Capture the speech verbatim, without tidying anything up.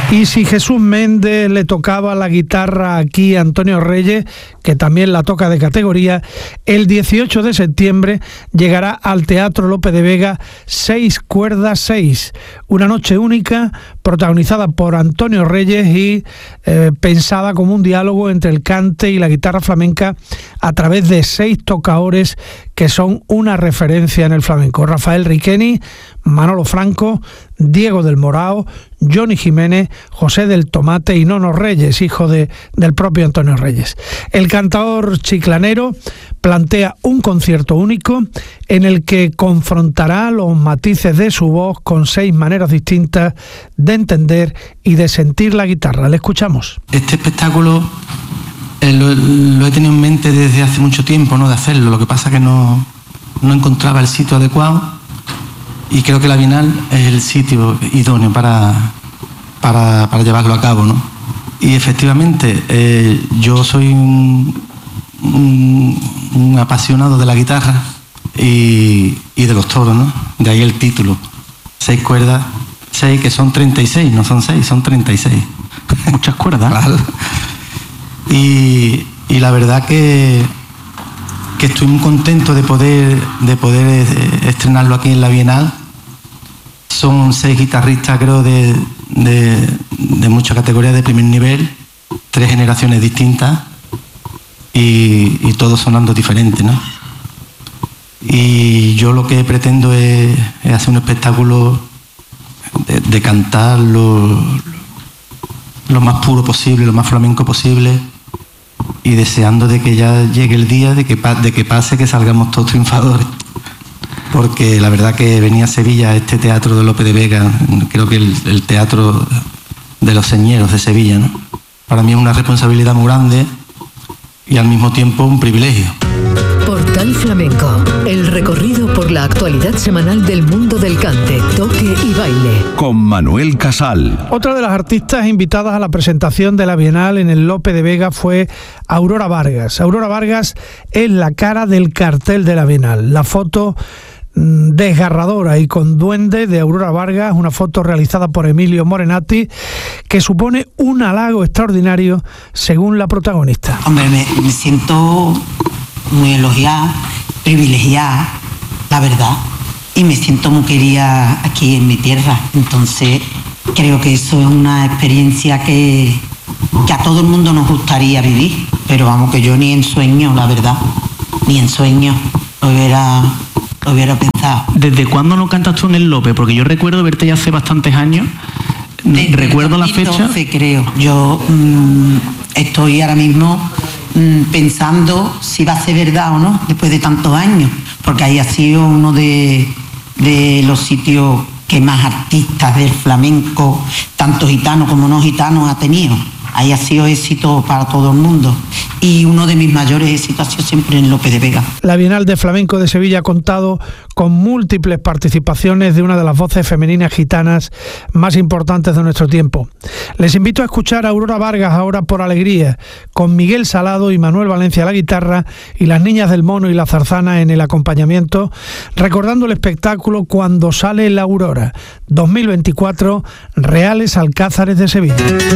Y si Jesús Méndez le tocaba la guitarra aquí a Antonio Reyes, que también la toca de categoría, el dieciocho de septiembre llegará al Teatro Lope de Vega Seis Cuerdas Seis, una noche única protagonizada por Antonio Reyes y eh, pensada como un diálogo entre el cante y la guitarra flamenca a través de seis tocadores que son una referencia en el flamenco: Rafael Riqueni, Manolo Franco, Diego del Morao, Johnny Jiménez, José del Tomate y Nono Reyes, hijo de, del propio Antonio Reyes. El cantador chiclanero plantea un concierto único en el que confrontará los matices de su voz con seis maneras distintas de entender y de sentir la guitarra. Le escuchamos. Este espectáculo eh, lo, lo he tenido en mente desde hace mucho tiempo, ¿no?, de hacerlo. Lo que pasa es que no, no encontraba el sitio adecuado. Y creo que la Bienal es el sitio idóneo para, para, para llevarlo a cabo, ¿no? Y efectivamente, eh, yo soy un, un, un apasionado de la guitarra y, y de los toros, ¿no? De ahí el título. Seis cuerdas, seis que son treinta y seis, no son seis, son treinta y seis. Muchas cuerdas. Claro. Y, y la verdad que... que estoy muy contento de poder, de poder estrenarlo aquí en la Bienal. Son seis guitarristas, creo, de, de, de muchas categorías de primer nivel, tres generaciones distintas y, y todos sonando diferentes, ¿no? Y yo lo que pretendo es, es hacer un espectáculo de, de cantar lo, lo más puro posible, lo más flamenco posible, y deseando de que ya llegue el día de que, de que pase, que salgamos todos triunfadores. Porque la verdad que venía a Sevilla, a este teatro de Lope de Vega, creo que el, el teatro de los señeros de Sevilla, ¿no? Para mí es una responsabilidad muy grande y al mismo tiempo un privilegio. Portal Flamenco, el recorrido por la actualidad semanal del mundo del cante, toque y baile. Con Manuel Casal. Otra de las artistas invitadas a la presentación de la Bienal en el Lope de Vega fue Aurora Vargas. Aurora Vargas es la cara del cartel de la Bienal. La foto mmm, desgarradora y con duende de Aurora Vargas, una foto realizada por Emilio Morenati, que supone un halago extraordinario según la protagonista. Hombre, me, me siento muy elogiada, privilegiada, la verdad, y me siento muy querida aquí en mi tierra. Entonces creo que eso es una experiencia que, que a todo el mundo nos gustaría vivir, pero vamos, que yo ni en sueño, la verdad, ni en sueño lo hubiera, lo hubiera pensado. ¿Desde cuándo no cantas tú en el Lope? Porque yo recuerdo verte ya hace bastantes años. Desde ¿Recuerdo la fecha? Creo. Yo mmm, estoy ahora mismo mmm, pensando si va a ser verdad o no, después de tantos años, porque ahí ha sido uno de, de los sitios que más artistas del flamenco, tanto gitanos como no gitanos, ha tenido. Ahí ha sido éxito para todo el mundo. Y uno de mis mayores éxitos ha sido siempre en Lope de Vega. La Bienal de Flamenco de Sevilla ha contado con múltiples participaciones de una de las voces femeninas gitanas más importantes de nuestro tiempo. Les invito a escuchar a Aurora Vargas ahora por Alegría, con Miguel Salado y Manuel Valencia a la guitarra y las Niñas del Mono y la Zarzana en el acompañamiento, recordando el espectáculo Cuando sale la aurora, dos mil veinticuatro, Reales Alcázares de Sevilla.